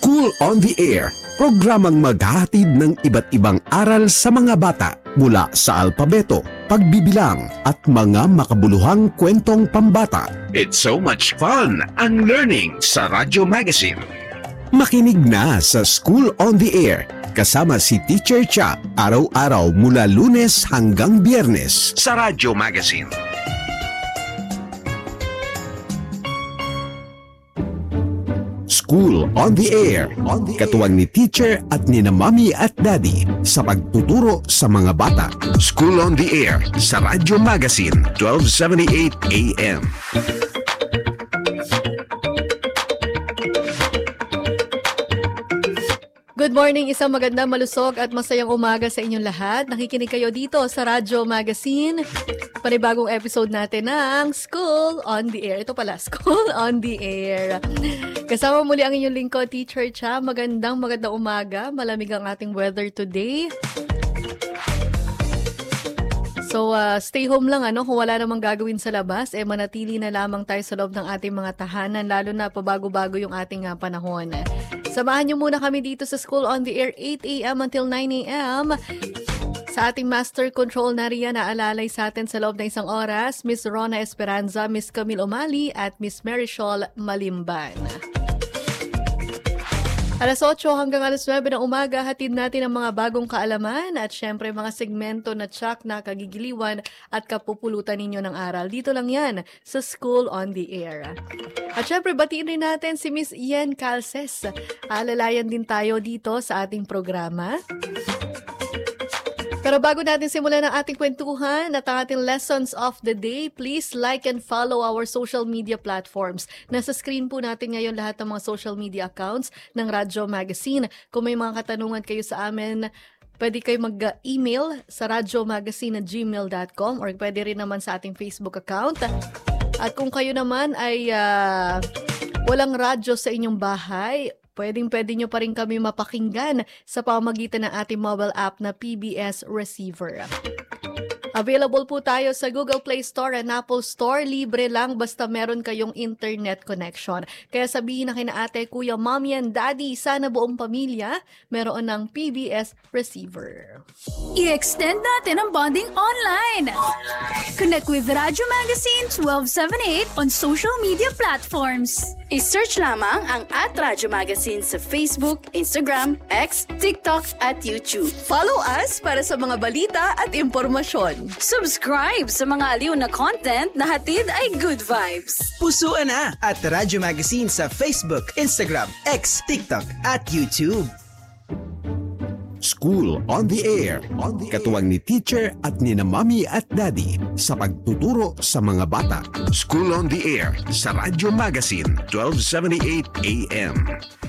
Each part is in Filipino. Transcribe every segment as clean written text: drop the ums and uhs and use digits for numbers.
School on the Air, programang maghahatid ng iba't ibang aral sa mga bata mula sa alpabeto, pagbibilang at mga makabuluhang kwentong pambata. It's so much fun ang learning sa Radyo Magazine. Makinig na sa School on the Air kasama si Teacher Cha araw-araw mula Lunes hanggang Biyernes sa Radyo Magazine. School on the Air, katuwang ni Teacher at ni na Mommy at Daddy sa pagtuturo sa mga bata. School on the Air sa Radyo Magazine, 1278 AM. Good morning, isang maganda, malusog at masayang umaga sa inyong lahat. Nakikinig kayo dito sa Radyo Magazine. Panibagong episode natin ng School on the Air. Ito pala, School on the Air. Kasama muli ang inyong lingkod, Teacher Cha. Magandang umaga. Malamig ang ating weather today. So, stay home lang, kung wala namang gagawin sa labas, manatili na lamang tayo sa loob ng ating mga tahanan, lalo na pabago-bago yung ating panahon. Samahan niyo muna kami dito sa School on the Air, 8 a.m. until 9 a.m. Sa ating Master Control na riyan, naalalay sa atin sa loob ng isang oras, Miss Rona Esperanza, Miss Camille Omali, at Miss Marichol Malimban. Alas 8 hanggang alas 9 ng umaga, hatid natin ang mga bagong kaalaman at syempre mga segmento na tsak na kagigiliwan at kapupulutan ninyo ng aral. Dito lang yan sa School on the Air. At syempre batiin rin natin si Miss Yen Calces. Alalayan din tayo dito sa ating programa. Pero bago natin simulan ang ating kwentuhan at ang ating lessons of the day, please like and follow our social media platforms. Nasa screen po natin ngayon lahat ng mga social media accounts ng Radyo Magazine. Kung may mga katanungan kayo sa amin, pwede kayo mag-email sa radyomagazine@gmail.com or pwede rin naman sa ating Facebook account. At kung kayo naman ay walang radyo sa inyong bahay, pwede nyo pa rin kami mapakinggan sa pamamagitan ng ating mobile app na PBS Receiver. Available po tayo sa Google Play Store and Apple Store. Libre lang basta meron kayong internet connection. Kaya sabihin na kina ate, kuya, mommy and daddy, sana buong pamilya meron ng PBS Receiver. I-extend natin ang bonding online. Connect with Radyo Magazine 1278 on social media platforms. I-search lamang ang @Radyo Magazine sa Facebook, Instagram, X, TikTok at YouTube. Follow us para sa mga balita at impormasyon. Subscribe sa mga aliw na content na hatid ay good vibes. Pusuan na at Radyo Magazine sa Facebook, Instagram, X, TikTok at YouTube. School on the Air, katuwang ni Teacher at ni na Mommy at Daddy sa pagtuturo sa mga bata. School on the Air sa Radyo Magazine, 1278 AM.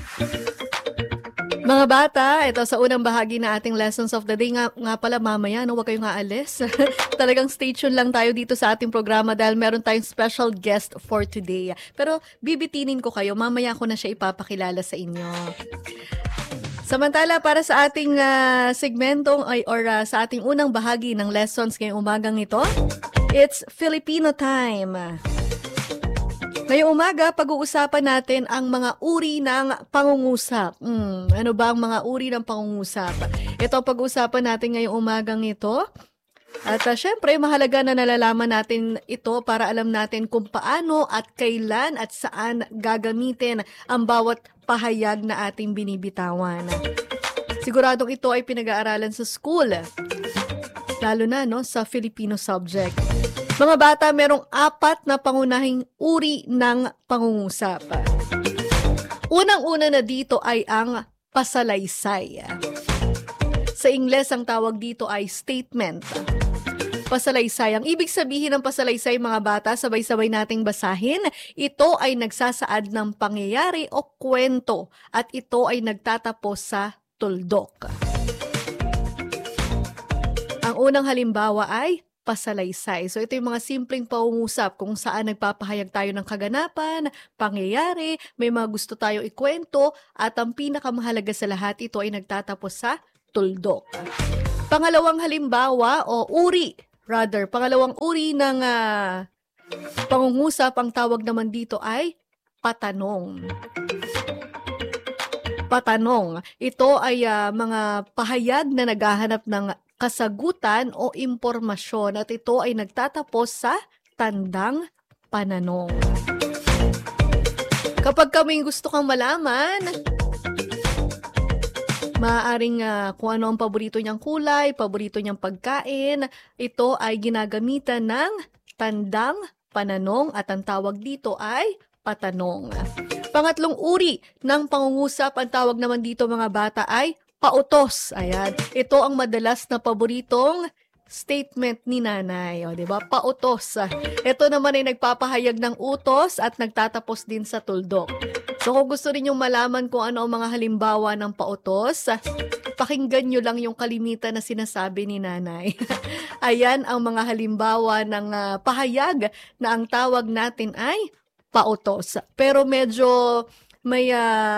Mga bata, ito sa unang bahagi na ating lessons of the day. Nga pala mamaya, huwag kayong aalis. Talagang stay tuned lang tayo dito sa ating programa dahil meron tayong special guest for today. Pero bibitinin ko kayo, mamaya ko na siya ipapakilala sa inyo. Samantala, para sa ating segmentong sa ating unang bahagi ng lessons ngayong umagang ito, it's Filipino time. Ngayong umaga, pag-uusapan natin ang mga uri ng pangungusap. Ano ba ang mga uri ng pangungusap? Ito ang pag-uusapan natin ngayong umagang ito. At syempre, mahalaga na nalalaman natin ito para alam natin kung paano at kailan at saan gagamitin ang bawat pahayag na ating binibitawan. Siguradong ito ay pinag-aaralan sa school, lalo na sa Filipino subject. Mga bata, merong 4 na pangunahing uri ng pangungusap. Unang-una na dito ay ang pasalaysay. Sa Ingles, ang tawag dito ay statement. Pasalaysay. Ang ibig sabihin ng pasalaysay, mga bata, sabay-sabay nating basahin. Ito ay nagsasaad ng pangyayari o kwento at ito ay nagtatapos sa tuldok. Ang unang halimbawa ay pasalaysay. So ito yung mga simpleng pangungusap kung saan nagpapahayag tayo ng kaganapan, pangyayari, may mga gusto tayo ikwento at ang pinakamahalaga sa lahat, ito ay nagtatapos sa tuldok. Pangalawang halimbawa pangalawang uri ng pangungusap, ang tawag naman dito ay patanong. Patanong. Ito ay mga pahayag na naghahanap ng kasagutan o impormasyon at ito ay nagtatapos sa tandang pananong. Kapag kaming gusto kang malaman, maaaring kung ano ang paborito niyang kulay, paborito niyang pagkain, ito ay ginagamitan ng tandang pananong at ang tawag dito ay patanong. Pangatlong uri ng pangungusap, ang tawag naman dito mga bata ay pautos. Ayan. Ito ang madalas na paboritong statement ni nanay. O, diba? Pautos. Ito naman ay nagpapahayag ng utos at nagtatapos din sa tuldok. So kung gusto ninyong malaman kung ano ang mga halimbawa ng pautos, pakinggan nyo lang yung kalimitan na sinasabi ni nanay. Ayan ang mga halimbawa ng pahayag na ang tawag natin ay pautos. Pero medyo may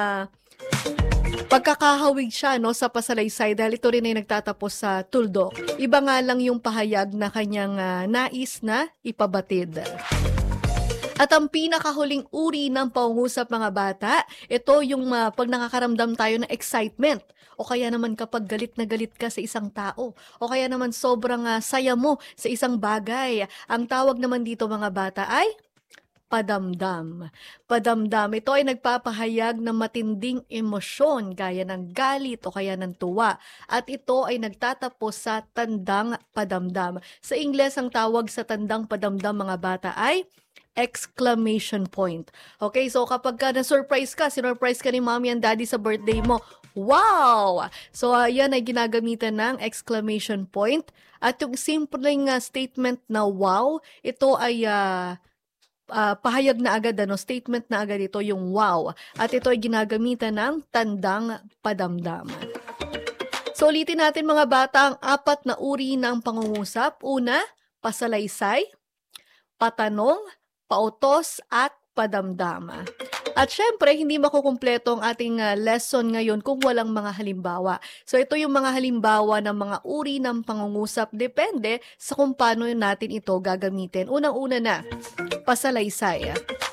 pagkakahawig siya sa pasalaysay dahil ito rin ay nagtatapos sa tuldok. Iba nga lang yung pahayag na kanyang nais na ipabatid. At ang pinakahuling uri ng pangungusap mga bata, ito yung pag nakakaramdam tayo ng excitement o kaya naman kapag galit na galit ka sa isang tao o kaya naman sobrang saya mo sa isang bagay. Ang tawag naman dito mga bata ay padamdam. Padamdam, ito ay nagpapahayag ng matinding emosyon gaya ng galit o kaya ng tuwa. At ito ay nagtatapos sa tandang padamdam. Sa Ingles, ang tawag sa tandang padamdam mga bata ay exclamation point. Okay, so kapag na-surprise ka, sinurprise ka ni mommy and daddy sa birthday mo, wow! So, yan ay ginagamitan ng exclamation point. At yung simpleng statement na wow, ito ay pahayag na agad, statement na agad ito yung wow. At ito ay ginagamitan ng tandang padamdam. So ulitin natin mga bata ang 4 na uri ng pangungusap. Una, pasalaysay, patanong, pautos, at padamdam. At syempre, hindi makukumpleto ang ating lesson ngayon kung walang mga halimbawa. So ito yung mga halimbawa ng mga uri ng pangungusap. Depende sa kung paano natin ito gagamitin. Unang-una na, pasalaysay.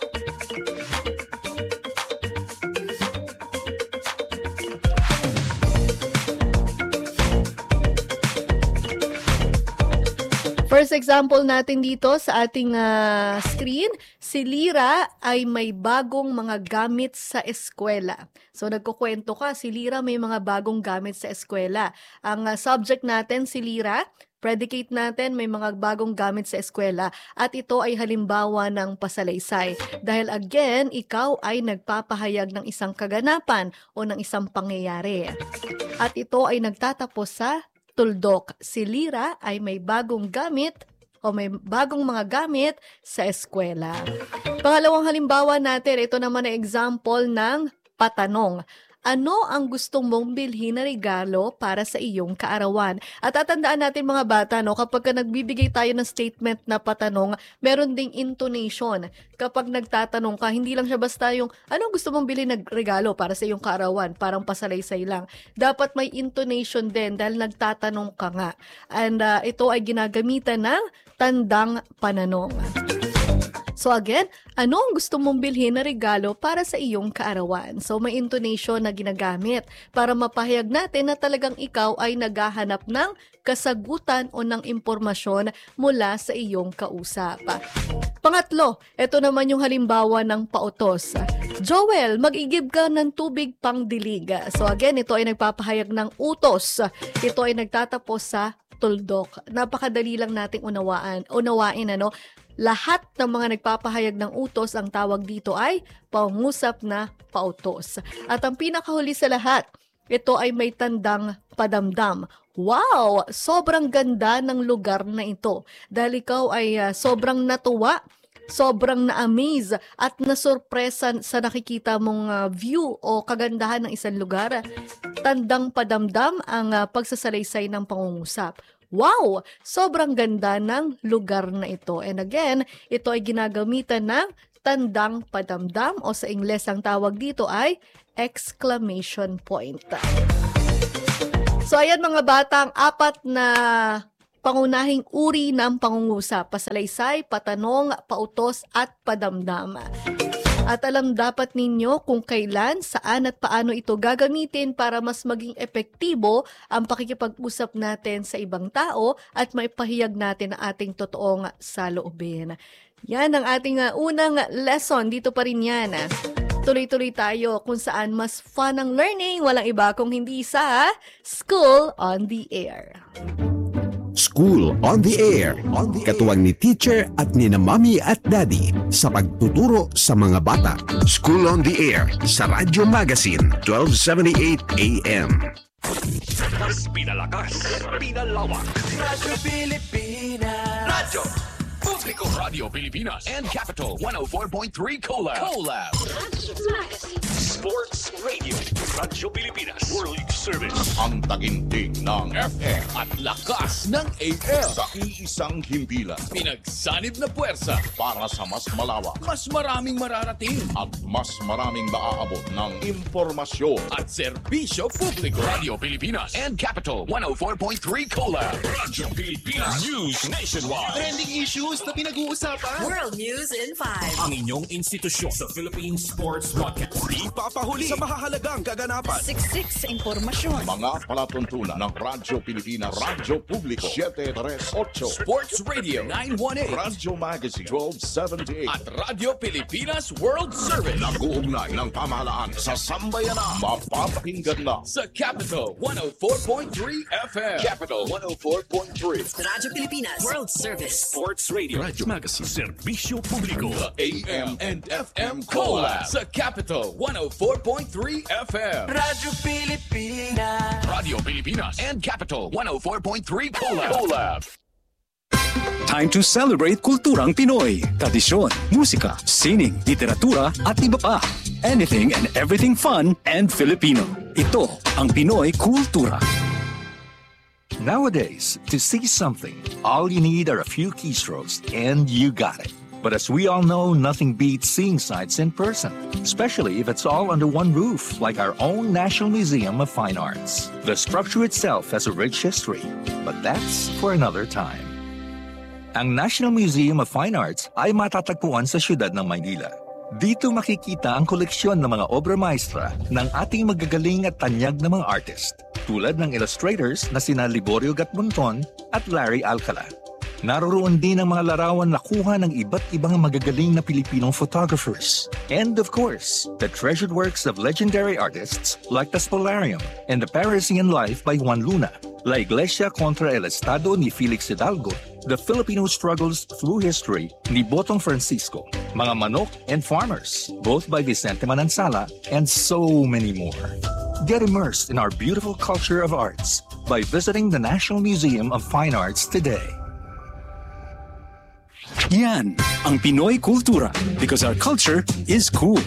First example natin dito sa ating screen, si Lira ay may bagong mga gamit sa eskwela. So nagkukwento ka, si Lira may mga bagong gamit sa eskwela. Ang subject natin, si Lira, predicate natin, may mga bagong gamit sa eskwela. At ito ay halimbawa ng pasalaysay. Dahil again, ikaw ay nagpapahayag ng isang kaganapan o ng isang pangyayari. At ito ay nagtatapos sa tuldok. Si Lira ay may bagong gamit o may bagong mga gamit sa eskwela. Pangalawang halimbawa natin, ito naman ay example ng patanong. Ano ang gusto mong bilhin na regalo para sa iyong kaarawan? At tatandaan natin mga bata, kapag nagbibigay tayo ng statement na patanong, meron ding intonation. Kapag nagtatanong ka, hindi lang siya basta yung, anong gusto mong bilhin na regalo para sa iyong kaarawan? Parang pasalaysay lang. Dapat may intonation din dahil nagtatanong ka nga. And ito ay ginagamitan ng tandang pananong. So again, ano ang gusto mong bilhin na regalo para sa iyong kaarawan? So may intonation na ginagamit para mapahayag natin na talagang ikaw ay naghahanap ng kasagutan o ng impormasyon mula sa iyong kausap. Pangatlo, ito naman yung halimbawa ng pautos. Joel, mag-igib ka ng tubig pang dilig. So again, ito ay nagpapahayag ng utos. Ito ay nagtatapos sa tuldok. Napakadali lang nating unawain, lahat ng mga nagpapahayag ng utos, ang tawag dito ay pangungusap na pautos. At ang pinakahuli sa lahat, ito ay may tandang padamdam. Wow! Sobrang ganda ng lugar na ito. Dahil ikaw ay sobrang natuwa, sobrang na-amaze at nasurpresa sa nakikita mong view o kagandahan ng isang lugar. Tandang padamdam ang pagsasalaysay ng pangungusap. Wow! Sobrang ganda ng lugar na ito. And again, ito ay ginagamitan ng tandang padamdam o sa Ingles ang tawag dito ay exclamation point. So ayan mga bata, ang 4 na pangunahing uri ng pangungusap: pasalaysay, patanong, pautos at padamdam. At alam dapat ninyo kung kailan, saan at paano ito gagamitin para mas maging epektibo ang pakikipag-usap natin sa ibang tao at maipahayag natin ang ating totoong saloobin. Yan ang ating unang lesson. Dito pa rin yan. Tuloy-tuloy tayo kung saan mas fun ang learning. Walang iba kung hindi sa School on the Air. School on the Air. Katuwang ni teacher at ni na mommy at daddy sa pagtuturo sa mga bata. School on the Air sa Radyo Magazine 1278 AM. Mas pinalakas, pinalawak. Radyo Pilipinas. Radyo Publiko Radio Pilipinas and Capital 104.3 Collab. Sports Radio. Radyo Pilipinas. World Service. Ang taginting ng FM at lakas ng AM. sa iisang himpilan Pinagsanib na puwersa para sa mas malawak mas maraming mararating at mas maraming maaabot ng impormasyon. at serbisyo publiko. Radio Pilipinas and Capital 104.3 Collab. Radyo Pilipinas News Nationwide. Trending issues na pinag-uusapan. World News in 5. Ang inyong institusyon sa Philippine Sports Broadcast. Di papahuli sa mahahalagang kaganapan. Siksik sa impormasyon. Mga palatuntunan ng Radyo Pilipinas, Radyo Publiko 738, Sports Radio 918 Radyo Magazine 1278 at Radyo Pilipinas World Service nag-uugnay ng pamahalaan sa sambayanan. Mapapakinggan na sa Capital 104.3 FM. Capital 104.3 Radyo Pilipinas World Service. Sports Radio Radyo Magazine Serbisyo Publiko. The AM and FM Collab sa Capital 104.3 FM. Radyo Pilipinas. Radio Pilipinas and Capital 104.3 Collab. Time to celebrate kulturang Pinoy. Tradisyon, musika, sining, literatura at iba pa. Anything and everything fun and Filipino. Ito ang Pinoy Kultura. Nowadays, to see something, all you need are a few keystrokes and you got it. But as we all know, nothing beats seeing sights in person, especially if it's all under one roof, like our own National Museum of Fine Arts. The structure itself has a rich history, but that's for another time. Ang National Museum of Fine Arts ay matatagpuan sa siyudad ng Maynila. Dito makikita ang koleksyon ng mga obra maestra ng ating magagaling at tanyag na mga artist, tulad ng illustrators na sina Liborio Gatmonton at Larry Alcala. Naroroon din ang mga larawan na kuha ng iba't ibang magagaling na Pilipinong photographers. And of course, the treasured works of legendary artists like the Spolarium and the Parisian Life by Juan Luna, La Iglesia contra el Estado ni Felix Hidalgo, The Filipino Struggles Through History ni Botong Francisco, Mga Manok and Farmers, both by Vicente Manansala, and so many more. Get immersed in our beautiful culture of arts by visiting the National Museum of Fine Arts today. Yan ang Pinoy Kultura because our culture is cool.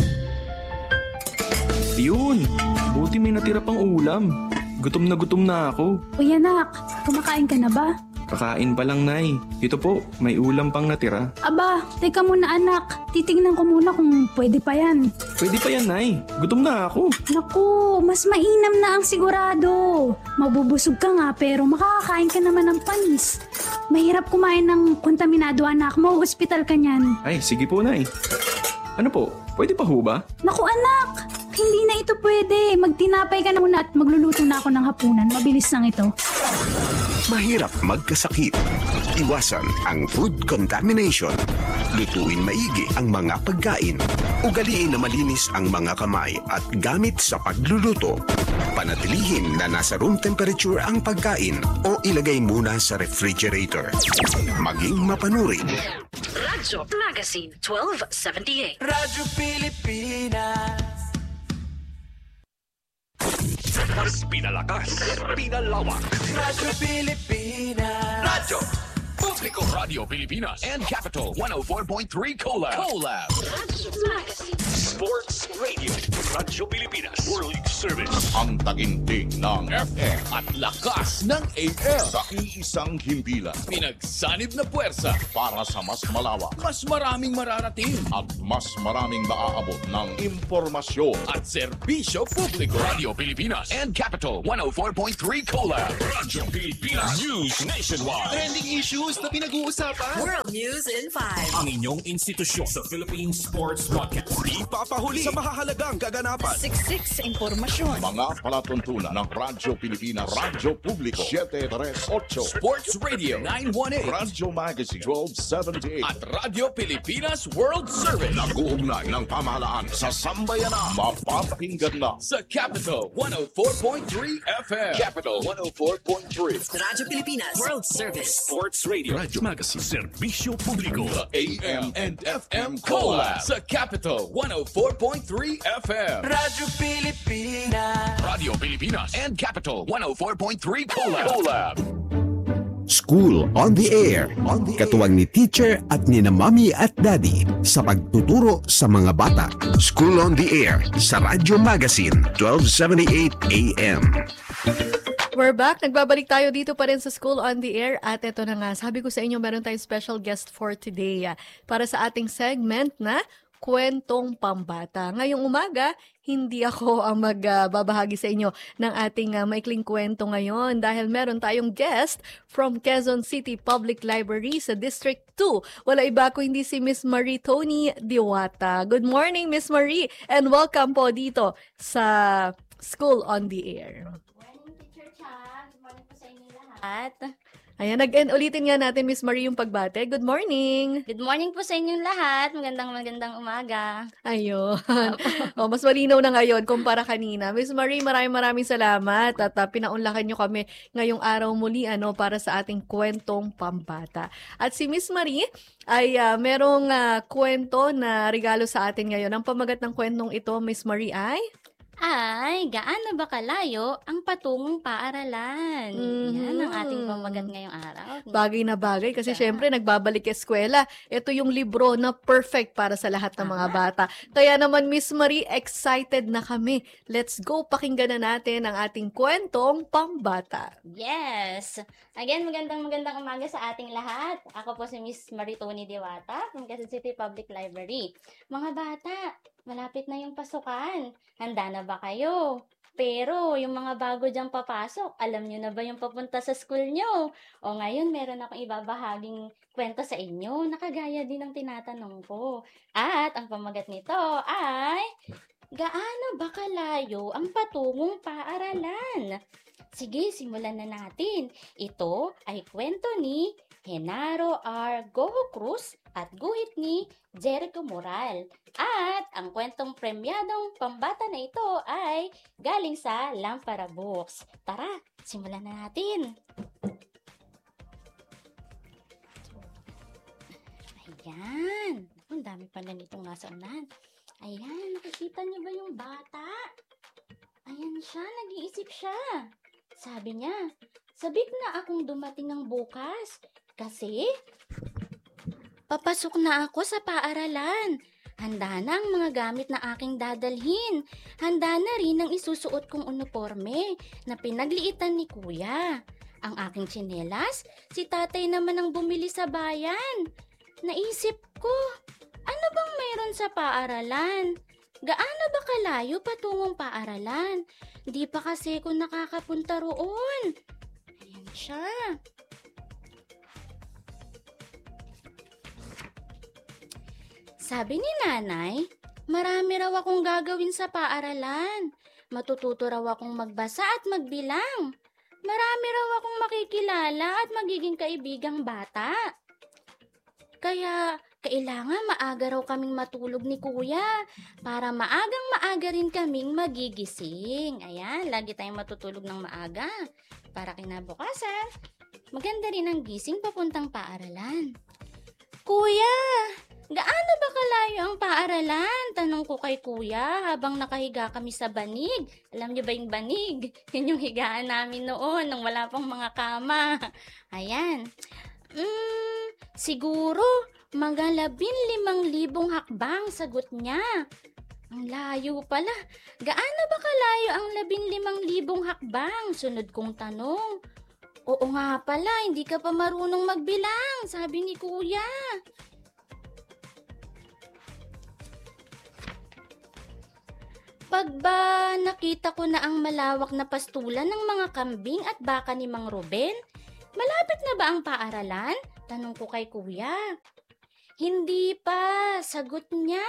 Yun, buti may natira pang ulam. Gutom na ako. Uy anak, kumakain ka na ba? Kakain pa lang, Nay. Ito po, may ulam pang natira. Aba, teka muna anak. Titignan ko muna kung pwede pa yan. Pwede pa yan, Nay. Gutom na ako. Naku, mas mainam na ang sigurado. Mabubusog ka nga pero makakakain ka naman ng panis. Mahirap kumain ng kontaminado anak mo. Hospital ka niyan. Ay, sige po, Nay. Ano po, pwede pa ho ba? Naku anak, hindi na ito pwede. Magtinapay ka na muna at magluluto na ako ng hapunan. Mabilis lang ito. Mahirap magkasakit. Iwasan ang food contamination. Lutuin maigi ang mga pagkain. Ugaliin na malinis ang mga kamay at gamit sa pagluluto. Panatilihin na nasa room temperature ang pagkain o ilagay muna sa refrigerator. Maging mapanuri. Radyo Magazine 1278. Radyo Pilipinas. Mas pinalakas, pinalawak. Radyo Pilipinas. Radyo Publiko Radio Pilipinas and Capital 104.3 Collab. Sports Radio Radyo Pilipinas World Service. Ang taginting ng FM at lakas ng AM. sa iisang himpilan Pinagsanib na puwersa para sa mas malawak mas maraming mararating at mas maraming maaabot ng impormasyon. at serbisyo publiko. Radio Pilipinas and Capital 104.3 Collab. Radyo Pilipinas News Nationwide. Trending issues na pinag-uusapan. World News in 5. Ang inyong institusyon sa Philippine Sports Podcast. Ipapahuli sa mahahalagang kaganapan. Siksik sa impormasyon. Mga palatuntunan ng Radyo Pilipinas, Radyo Publiko 738, Sports Radio 918 Radyo Magazine 1278 at Radyo Pilipinas World Service. nag-uugnay ng pamahalaan sa sambayanan. Mapapakinggan na Sa Capital 104.3 FM. Capital 104.3. Radyo Pilipinas World Service. Sports Radio. Radyo Magazine. Serbisyo Publiko. The AM and FM Collab. Sa Capital 104.3 FM. Radyo Pilipinas. Radio Pilipinas and Capital 104.3 Collab. School on the Air. Katuwang ni teacher at ni na mommy at daddy sa pagtuturo sa mga bata. School on the Air sa Radyo Magazine 1278 AM. We're back. Nagbabalik tayo dito pa rin sa School on the Air. At ito na nga, sabi ko sa inyo, meron tayong special guest for today para sa ating segment na Kwentong Pambata. Ngayong umaga, hindi ako ang magbabahagi sa inyo ng ating maikling kwento ngayon dahil meron tayong guest from Quezon City Public Library sa District 2. Wala iba ko hindi si Miss Marie Tony Diwata. Good morning, Miss Marie, and welcome po dito sa School on the Air. At Ayan, ulitin nga natin, Miss Marie, yung pagbate. Good morning! good morning po sa inyong lahat. Magandang umaga. Ayun. Mas malinaw na ngayon kumpara kanina. Miss Marie, maraming salamat at pinaunlakan nyo kami ngayong araw muli para sa ating kwentong pambata. At si Miss Marie ay merong kwento na regalo sa atin ngayon. Ang pamagat ng kwentong ito, Miss Marie, ay? Ay, gaano ba kalayo ang patungong paaralan? Yan ang ating pamagat ngayong araw. Bagay na bagay kasi syempre nagbabalik eskwela. Ito yung libro na perfect para sa lahat ng mga bata. Kaya naman, Miss Marie, excited na kami. Let's go, pakinggan na natin ang ating kwentong pambata. Yes! Again, magandang umaga sa ating lahat. Ako po si Miss Marie Tony Diwata from Quezon City Public Library. Mga bata, malapit na yung pasukan. Handa na ba kayo? Pero yung mga bago diyang papasok, alam nyo na ba yung papunta sa school nyo? O ngayon, meron akong ibabahaging kwento sa inyo na kagaya din ng tinatanong ko. At ang pamagat nito ay, gaano ba kalayo ang patungong paaralan? Sige, simulan na natin. Ito ay kwento ni Genaro R. Goho Cruz at guhit ni Jericho Moral. At ang kwentong premyadong pambata na ito ay galing sa Lampara Books. Tara, simulan na natin. Ayan. Ang dami pala nitong nasa unan. Ayan, nakikita niyo ba yung bata? Ayan siya, nag-iisip siya. Sabi niya, sabik na akong dumating ng bukas kasi papasok na ako sa paaralan. Handa na ang mga gamit na aking dadalhin. Handa na rin ang isusuot kong uniforme na pinagliitan ni kuya. Ang aking tsinelas, si tatay naman ang bumili sa bayan. Naisip ko, ano bang mayroon sa paaralan? Gaano ba kalayo patungong paaralan? Di pa kasi ako nakakapunta roon. Ayan siya. Sabi ni nanay, marami raw akong gagawin sa paaralan. Matututo raw akong magbasa at magbilang. Marami raw akong makikilala at magiging kaibigang bata. Kaya kailangan maaga raw kaming matulog ni kuya para maaga rin kaming magigising. Ayan, lagi tayong matutulog ng maaga para kinabukasan. Maganda rin ang gising papuntang paaralan. Kuya, gaano ba kalayo ang paaralan? Tanong ko kay kuya habang nakahiga kami sa banig. Alam niyo ba yung banig? Yun yung higaan namin noon nung wala pang mga kama. Ayan. Siguro mga 15,000 hakbang, sagot niya. Ang layo pala. Gaano ba kalayo ang 15,000 hakbang? Sunod kong tanong. Oo nga pala, hindi ka pa marunong magbilang, sabi ni Kuya. Pag ba nakita ko na ang malawak na pastulan ng mga kambing at baka ni Mang Ruben, malapit na ba ang paaralan? Tanong ko kay Kuya. Hindi pa, sagot niya.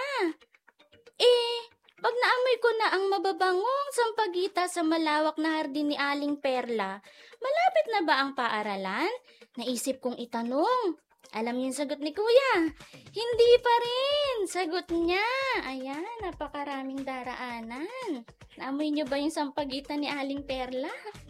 Pag naamoy ko na ang mababangong sampagita sa malawak na hardin ni Aling Perla, malapit na ba ang paaralan? Naisip kong itanong. Alam niyo yung sagot ni Kuya? Hindi pa rin, sagot niya. Ayan, napakaraming daraanan. Naamoy niyo ba yung sampagita ni Aling Perla?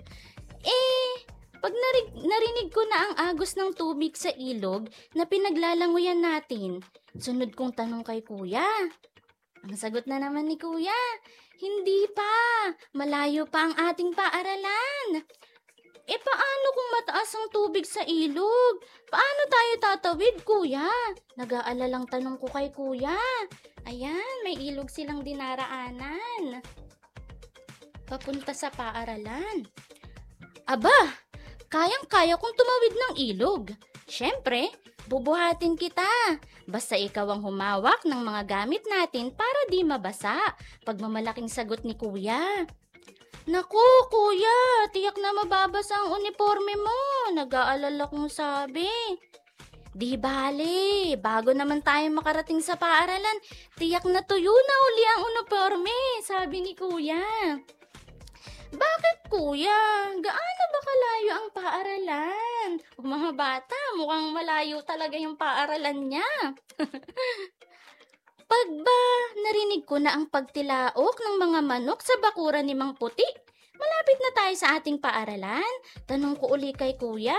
Pag narinig ko na ang agos ng tubig sa ilog na pinaglalanguyan natin, sunod kong tanong kay Kuya. Ang sagot na naman ni Kuya, hindi pa, malayo pa ang ating paaralan. Paano kung mataas ang tubig sa ilog? Paano tayo tatawid, Kuya? Nag-aalalang tanong ko kay Kuya. Ayan, may ilog silang dinaraanan. Papunta sa paaralan. Aba, kayang-kaya kong tumawid ng ilog. Siyempre, bubuhatin kita. Basta ikaw ang humawak ng mga gamit natin para di mabasa. Pagmamalaking sagot ni Kuya. Naku, Kuya, tiyak na mababasa ang uniforme mo. Nag-aalala kong sabi. Di bale, bago naman tayo makarating sa paaralan, tiyak na tuyo na uli ang uniforme, sabi ni Kuya. Bakit, Kuya? Gaano ba kalayo ang paaralan? O mga bata, mukhang malayo talaga yung paaralan niya. Pag ba narinig ko na ang pagtilaok ng mga manok sa bakuran ni Mang Puti, malapit na tayo sa ating paaralan? Tanong ko uli kay Kuya.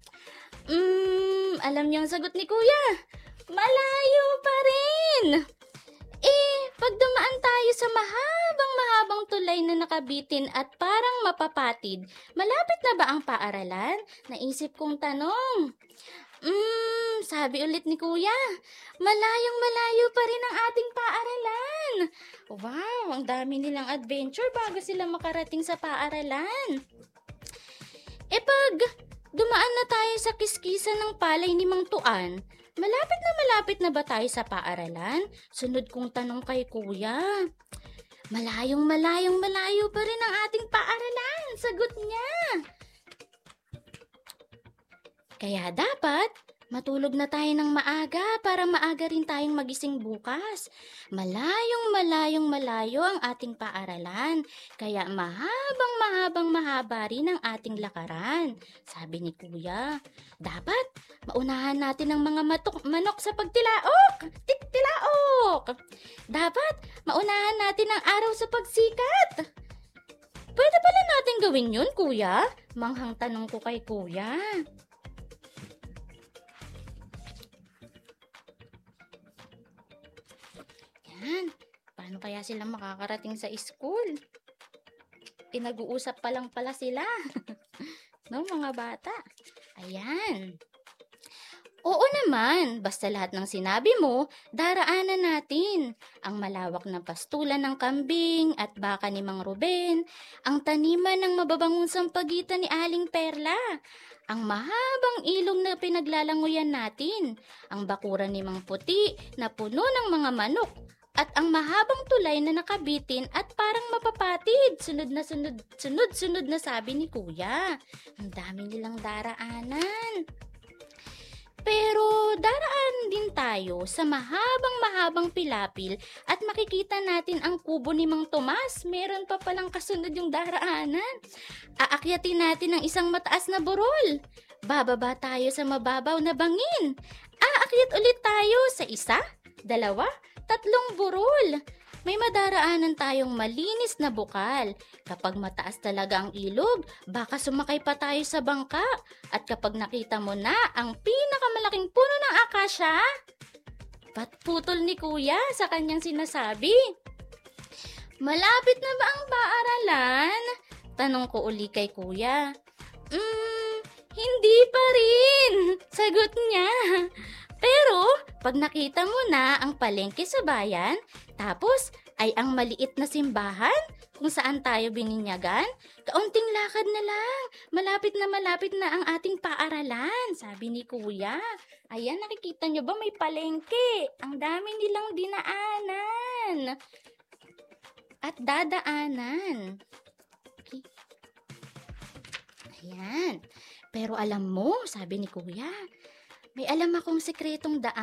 Alam niyo ang sagot ni Kuya? Malayo pa rin! Pag dumaan tayo sa mahabang tulay na nakabitin at parang mapapatid, malapit na ba ang paaralan? Naisip kong tanong. Sabi ulit ni Kuya, malayong-malayo pa rin ang ating paaralan. Wow, ang dami nilang adventure bago sila makarating sa paaralan. Pag dumaan na tayo sa kiskisan ng palay ni Mang Tuan, malapit na ba tayo sa paaralan? Sunod kong tanong kay Kuya. Malayo pa rin ang ating paaralan, sagot niya. Kaya dapat matulog na tayo ng maaga para maaga rin tayong magising bukas. Malayo ang ating paaralan, kaya mahaba rin ang ating lakaran, sabi ni Kuya. Dapat maunahan natin ang mga manok sa pagtilaok. Tilaok! Dapat maunahan natin ang araw sa pagsikat. Pwede pala natin gawin yun, Kuya? Manghang tanong ko kay Kuya. Yan, paano kaya sila makakarating sa school? Nag-uusap pa lang pala sila. No, mga bata? Ayan. Oo naman, basta lahat ng sinabi mo, daraanan natin. Ang malawak na pastulan ng kambing at baka ni Mang Ruben, ang taniman ng mababangong sampagitan ni Aling Perla, ang mahabang ilog na pinaglalanguyan natin, ang bakuran ni Mang Puti na puno ng mga manok, at ang mahabang tulay na nakabitin at parang mapapatid. Sunod na sabi ni Kuya. Ang dami nilang daraanan. Pero daraan din tayo sa mahabang pilapil at makikita natin ang kubo ni Mang Tomas. Meron pa palang kasunod yung daraanan. Aakyatin natin ang isang mataas na burol. Bababa tayo sa mababaw na bangin. Aakyat ulit tayo sa 1, 2, 3 burol. May madaraanan tayong malinis na bukal. Kapag mataas talaga ang ilog, baka sumakay pa tayo sa bangka. At kapag nakita mo na ang pinakamalaking puno ng akasya, patputol ni Kuya sa kanyang sinasabi. Malapit na ba ang paaralan? Tanong ko uli kay Kuya. Hindi pa rin, sagot niya. Pero, pag nakita mo na ang palengke sa bayan, tapos ay ang maliit na simbahan kung saan tayo bininyagan. Kaunting lakad na lang, malapit na ang ating paaralan, sabi ni Kuya. Ayan, nakikita nyo ba may palengke? Ang dami nilang dinaanan at dadaanan. Okay. Ayan. Pero alam mo, sabi ni Kuya, may alam akong sekretong daan